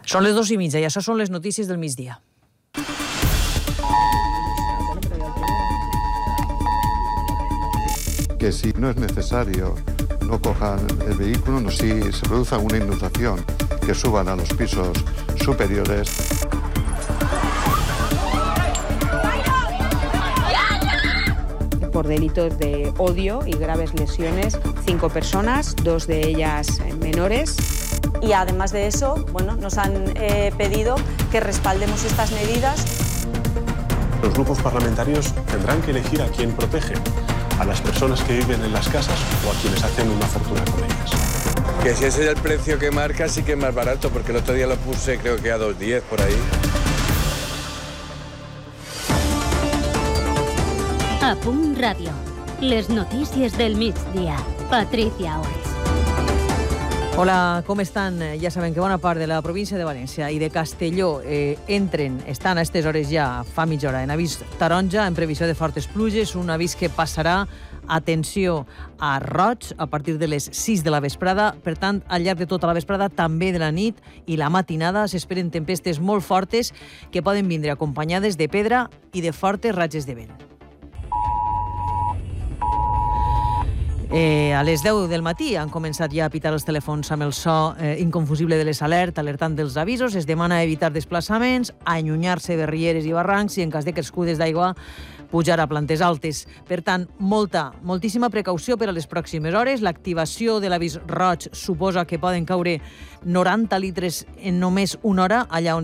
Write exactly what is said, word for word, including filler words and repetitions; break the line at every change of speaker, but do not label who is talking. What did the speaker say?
Són les dos i mitja i això són les notícies del migdia.
Que si no es necesario no cojan el vehículo, no, si se produce una inundación, que suban a los pisos superiores.
Por delitos de odio y graves lesiones, cinco personas, dos de ellas menores.
Y además de eso, bueno, nos han eh, pedido que respaldemos estas medidas.
Los grupos parlamentarios tendrán que elegir a quién protegen, a las personas que viven en las casas o a quienes hacen una fortuna con ellas.
Que si ese es el precio que marca, sí que es más barato, porque el otro día lo puse creo que a dos diez por ahí.
A Punt Ràdio. Les notícies del migdia. Patricia Orts.
Hola, com estan? Ja saben que bona part de la província de València i de Castelló eh, entren, estan a aquestes hores ja, fa mitja hora, en avís taronja, en previsió de fortes pluges, un avís que passarà, atenció, a roig a partir de les sis de la vesprada. Per tant, al llarg de tota la vesprada, també de la nit i la matinada, s'esperen tempestes molt fortes que poden vindre acompanyades de pedra i de fortes ratxes de vent. Eh, a les deu del matí han començat ja a pitar els telèfons amb el so eh, inconfusible de les alertes, alertant dels avisos. Es demana evitar desplaçaments, allunyar-se de rieres i barrancs i, en cas de crescudes d'aigua, pujar a plantes altes. Per tant, molta, moltíssima precaució per a les pròximes hores. L'activació de l'avís roig suposa que poden caure noranta litres en només una hora, allà on